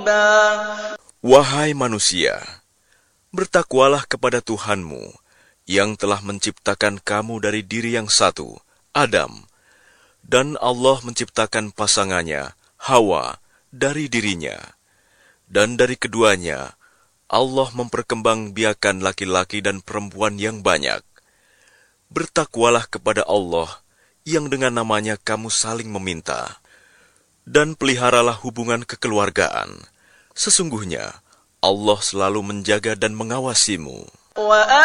قريبا. Wahai manusia, bertakwalah kepada Tuhanmu yang telah menciptakan kamu dari diri yang satu, Adam, dan Allah menciptakan pasangannya, Hawa, dari dirinya. Dan dari keduanya, Allah memperkembangbiakan laki-laki dan perempuan yang banyak. Bertakwalah kepada Allah yang dengan namanya kamu saling meminta. Dan peliharalah hubungan kekeluargaan. Sesungguhnya, Allah selalu menjaga dan mengawasimu.